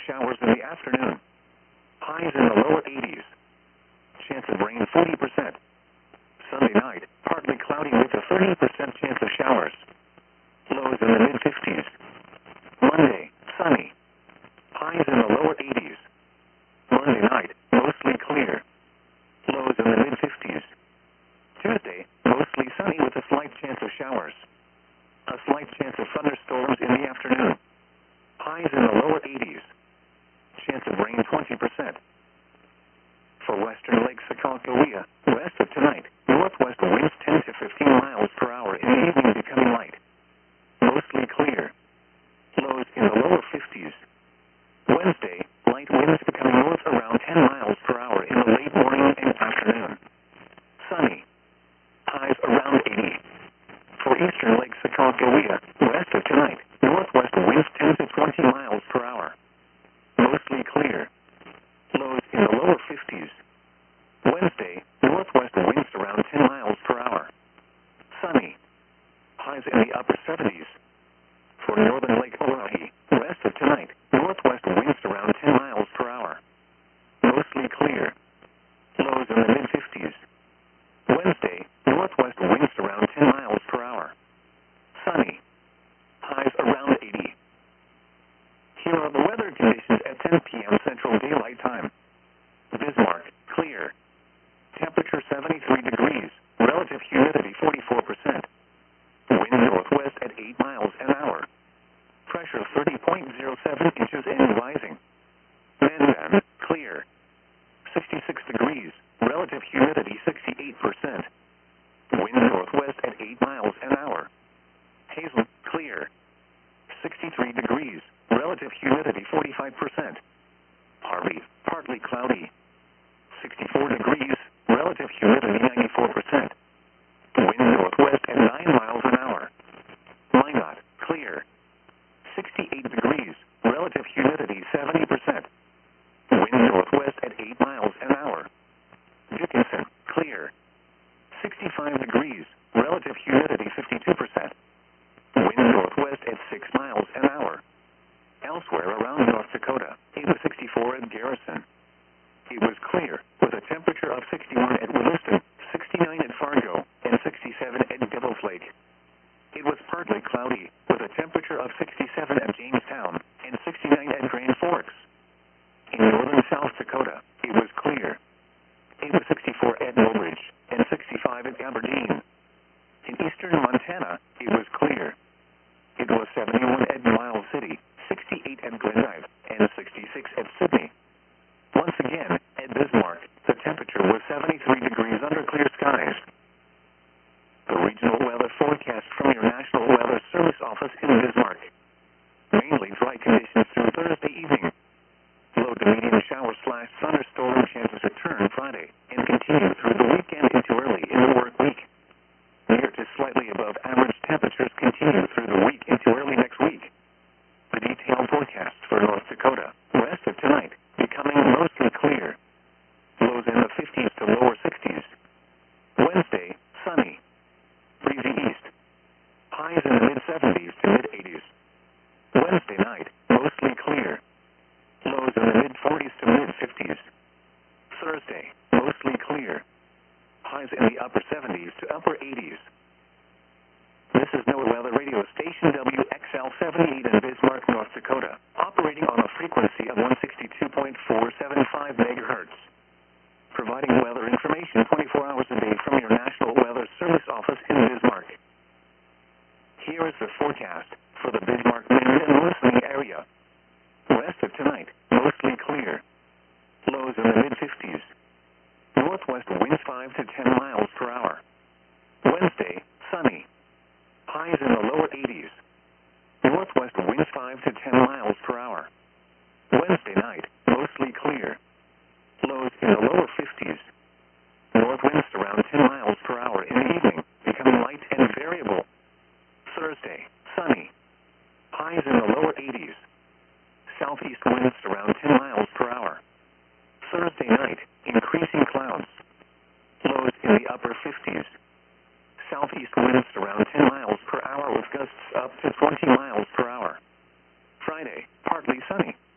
showers in the afternoon. Highs in the lower 80s. Chance of rain 40%. Sunday night, partly cloudy with a 30% chance of showers. Lows in the mid-50s. Monday, sunny. Highs in the lower 80s. Monday night, mostly clear. Lows in the mid-50s. Tuesday, mostly sunny with a slight chance of showers. A slight chance of thunderstorms in the afternoon. Highs in the lower 80s. Chance of rain 20%. For western Lake Sakakawea, west of tonight, northwest winds 10 to 15 miles per hour in the evening becoming light. Mostly clear. Lows in the lower 50s. Wednesday, light winds becoming north around 10 miles per hour in the late morning and afternoon. Sunny. Highs around 80. For eastern Lake Sakakawea, west of tonight, northwest winds 10 to 20 miles per hour. Mostly clear. Lows in the lower 50s. Wednesday, northwest winds around 10 miles per hour. Sunny. Highs in the upper 70s. For northern Lake Oahe, west of tonight, northwest winds around 10 miles per hour. Mostly clear. Lows in the mid-50s. Wednesday, northwest winds around 10 miles per hour. Sunny. Highs around 80. Here are the weather conditions at 10 p.m. Central Daylight Time. Bismarck, clear. Temperature 73 degrees. Relative humidity 44%. Wind northwest at 8 miles an hour. Pressure 30.07 inches and rising. Mandan, clear. 66 degrees. Relative humidity 68%. Wind northwest at 8 miles an hour. Hazel, clear. 63 degrees. Relative humidity 45%. Harvey, partly cloudy. 64 degrees. Relative humidity 94%. Wind northwest at 9 miles an hour. Minot, clear. 68 degrees. Relative humidity 70%. Wind northwest at 8 miles an hour. Dickinson, clear. 65 degrees. Relative humidity 52%. Wind northwest at 6 miles an hour. Elsewhere around North Dakota, it was 64 at Garrison. It was clear, with a temperature of 61 at Williston, 69 at Fargo, and 67 at Devil's Lake. It was partly cloudy, with a temperature of 67 at Jamestown, and 69 at Grand Forks. In northern South Dakota, it was clear. It was 64 at Mobridge, and 65 at Aberdeen. In eastern Montana, it was clear. It was 71 at Miles City, 68 at Glendive, and 66 at Sydney. Once again, at Bismarck, the temperature was 73 degrees under clear skies. The regional weather forecast from your National Weather Service office in Bismarck. Mainly dry conditions through Thursday evening. Low to medium shower/thunderstorm chances return Friday and continue through the weekend into early in the work week. Near to slightly above average temperatures continue through the week into early next week. The detailed forecast for North Dakota, west of tonight, becoming mostly clear. Lows in the 50s to lower 60s. Wednesday, sunny. Breezy east. Highs in the mid-70s to mid-80s. Wednesday night, mostly clear. Lows in the mid-40s to mid-50s. Thursday, mostly clear. Highs in the upper 70s to upper 80s. This is NOAA Weather Radio Station WXL-78 in Bismarck, North Dakota, operating on a frequency of 162.475 megahertz. Providing weather information 24 hours a day from your National Weather Service office in Bismarck. Here is the forecast for the Bismarck, Maine and listening area. West of tonight, mostly clear. Lows in the mid-50s. Northwest winds 5 to 10 miles per hour. Wednesday, sunny. Highs in the lower 80s. Northwest winds 5 to 10 miles per hour. Wednesday night, mostly clear. Lows in the lower 50s. North winds around 10 miles per hour in the evening, becoming light and variable. Thursday, sunny. Highs in the lower 80s. Southeast winds around 10 miles per hour. Thursday night, increasing clouds. Lows in the upper 50s. Southeast winds around 10 miles per hour with gusts up to 20 miles per hour. Friday, partly sunny.